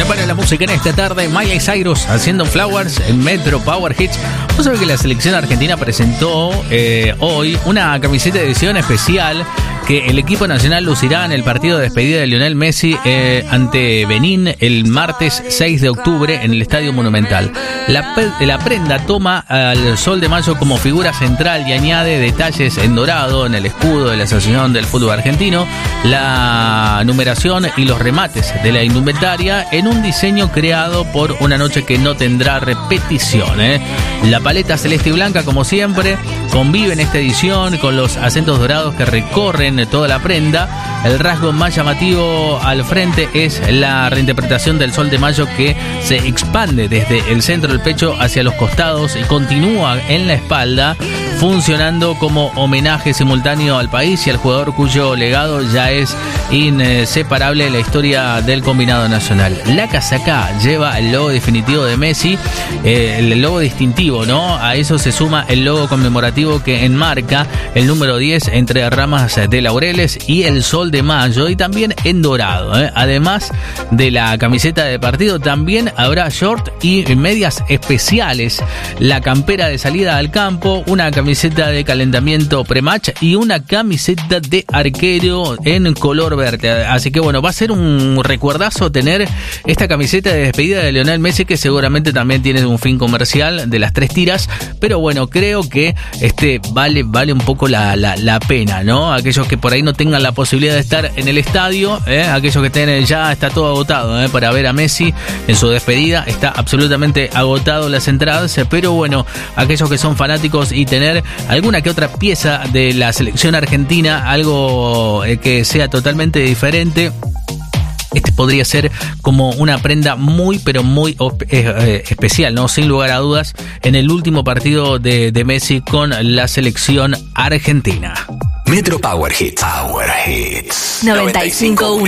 para la música en esta tarde. Miley Cyrus haciendo Flowers en Metro Power Hits. Vos sabés que la selección argentina presentó hoy una camiseta de edición especial que el equipo nacional lucirá en el partido de despedida de Lionel Messi ante Benín el martes 6 de octubre en el Estadio Monumental. La prenda toma al Sol de Mayo como figura central y añade detalles en dorado en el escudo de la Asociación del Fútbol Argentino, la numeración y los remates de la indumentaria en un diseño creado por Una Noche que no tendrá repetición. La paleta celeste y blanca, como siempre, convive en esta edición con los acentos dorados que recorren toda la prenda. El rasgo más llamativo al frente es la reinterpretación del Sol de Mayo, que se expande desde el centro del pecho hacia los costados y continúa en la espalda, funcionando como homenaje simultáneo al país y al jugador cuyo legado ya es inseparable de la historia del combinado nacional. La casaca lleva el logo definitivo de Messi, el logo distintivo, ¿no? A eso se suma el logo conmemorativo que enmarca el número 10 entre ramas de laureles y el Sol de Mayo, y también en dorado. Además de la camiseta de partido, también habrá short y medias especiales, la campera de salida al campo, una camiseta de calentamiento pre-match y una camiseta de arquero en color verde. Así que bueno, va a ser un recuerdazo tener esta camiseta de despedida de Lionel Messi, que seguramente también tiene un fin comercial de las 3 tiras, pero bueno, creo que vale un poco la pena, ¿no? Aquellos que por ahí no tengan la posibilidad de estar en el estadio, aquellos que tienen, ya está todo agotado, para ver a Messi en su despedida, está absolutamente agotado las entradas, pero bueno, aquellos que son fanáticos y tener alguna que otra pieza de la selección argentina, algo que sea totalmente diferente, podría ser como una prenda muy, pero muy especial, ¿no? Sin lugar a dudas, en el último partido de Messi con la selección argentina. Metro Power Hits. Power Hits 95.1.